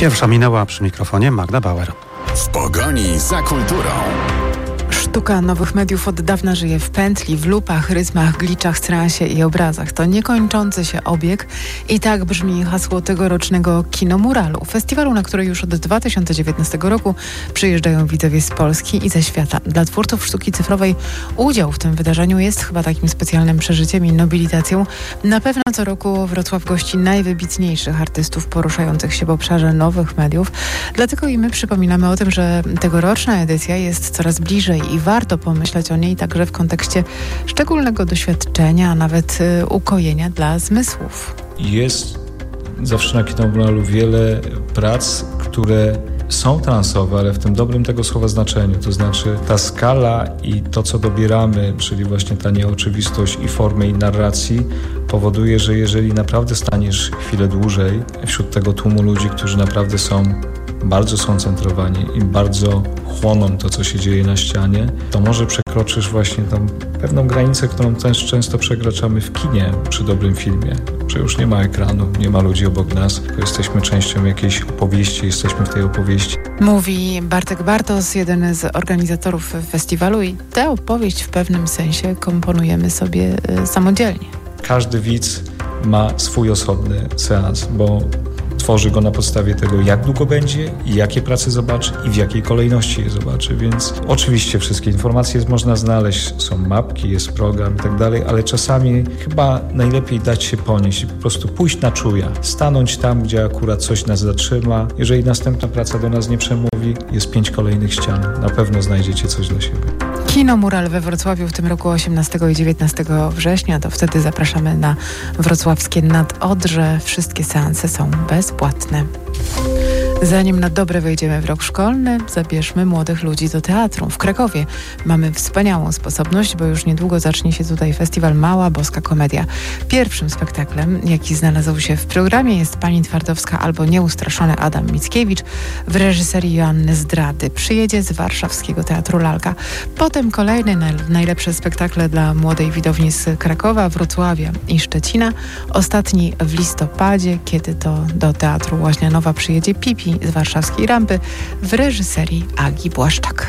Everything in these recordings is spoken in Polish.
Pierwsza minęła, przy mikrofonie Magda Bauer. W pogoni za kulturą. Sztuka nowych mediów od dawna żyje w pętli, w lupach, rytmach, gliczach, transie i obrazach. To niekończący się obieg i tak brzmi hasło tegorocznego Kinomuralu. Festiwalu, na który już od 2019 roku przyjeżdżają widzowie z Polski i ze świata. Dla twórców sztuki cyfrowej udział w tym wydarzeniu jest chyba takim specjalnym przeżyciem i nobilitacją. Na pewno co roku Wrocław gości najwybitniejszych artystów poruszających się w obszarze nowych mediów. Dlatego i my przypominamy o tym, że tegoroczna edycja jest coraz bliżej i warto pomyśleć o niej także w kontekście szczególnego doświadczenia, a nawet ukojenia dla zmysłów. Jest zawsze na Kinomuralu wiele prac, które są transowe, ale w tym dobrym tego słowa znaczeniu. To znaczy ta skala i to, co dobieramy, czyli właśnie ta nieoczywistość i formy i narracji, powoduje, że jeżeli naprawdę staniesz chwilę dłużej wśród tego tłumu ludzi, którzy naprawdę są bardzo skoncentrowani i bardzo chłoną to, co się dzieje na ścianie, to może przekroczysz właśnie tą pewną granicę, którą też często przekraczamy w kinie przy dobrym filmie, że już nie ma ekranu, nie ma ludzi obok nas, tylko jesteśmy częścią jakiejś opowieści, jesteśmy w tej opowieści. Mówi Bartek Bartos, jeden z organizatorów festiwalu, i tę opowieść w pewnym sensie komponujemy sobie samodzielnie. Każdy widz ma swój osobny seans, bo tworzy go na podstawie tego, jak długo będzie i jakie prace zobaczy i w jakiej kolejności je zobaczy, więc oczywiście wszystkie informacje można znaleźć, są mapki, jest program i tak dalej, ale czasami chyba najlepiej dać się ponieść i po prostu pójść na czuja, stanąć tam, gdzie akurat coś nas zatrzyma. Jeżeli następna praca do nas nie przemówi, jest 5 kolejnych ścian, na pewno znajdziecie coś dla siebie. Kinomural we Wrocławiu w tym roku 18 i 19 września, to wtedy zapraszamy na wrocławskie Nadodrze. Wszystkie seanse są bezpłatne. Zanim na dobre wejdziemy w rok szkolny, zabierzmy młodych ludzi do teatru. W Krakowie mamy wspaniałą sposobność, bo już niedługo zacznie się tutaj festiwal Mała Boska Komedia. Pierwszym spektaklem, jaki znalazł się w programie, jest Pani Twardowska albo Nieustraszony Adam Mickiewicz w reżyserii Joanny Zdrady. Przyjedzie z warszawskiego Teatru Lalka. Potem kolejne najlepsze spektakle dla młodej widowni z Krakowa, Wrocławia i Szczecina. Ostatni w listopadzie, kiedy to do Teatru Łaźnianowa przyjedzie Pipi z warszawskiej Rampy w reżyserii Agi Błaszczak.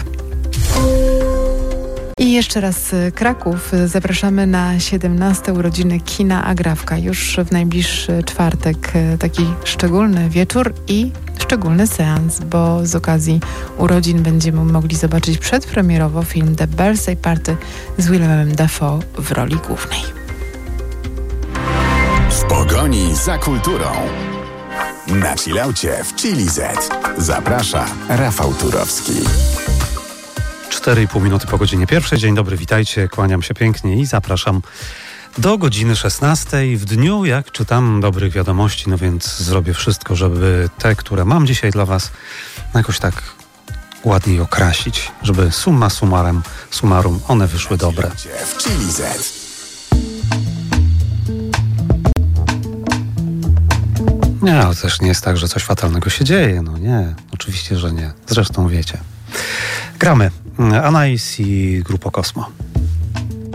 I jeszcze raz Kraków. Zapraszamy na 17. urodziny Kina Agrawka. Już w najbliższy czwartek taki szczególny wieczór i szczególny seans, bo z okazji urodzin będziemy mogli zobaczyć przedpremierowo film The Birthday Party z Willemem Dafoe w roli głównej. W pogoni za kulturą. Na chillaucie w Chili Z. Zaprasza Rafał Turowski. 4,5 minuty po godzinie pierwszej. Dzień dobry, witajcie, kłaniam się pięknie i zapraszam do godziny 16 w dniu, jak czytam dobrych wiadomości, no więc zrobię wszystko, żeby te, które mam dzisiaj dla was, jakoś tak ładniej okrasić, żeby summa summarum one wyszły dobre. W Chili Z. Nie, ale też nie jest tak, że coś fatalnego się dzieje. No nie, oczywiście, że nie. Zresztą wiecie. Gramy Anais i Grupo Kosmo.